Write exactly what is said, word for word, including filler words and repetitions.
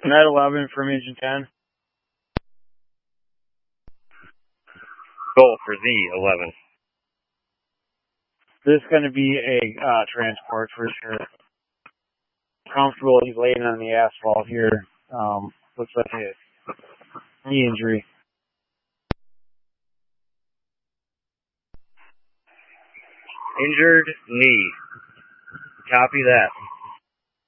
Net eleven from Engine ten. Goal for Z eleven. This is going to be a uh, transport for sure. Comfortable, he's laying on the asphalt here. Um, looks like a knee injury. Injured knee. Copy that.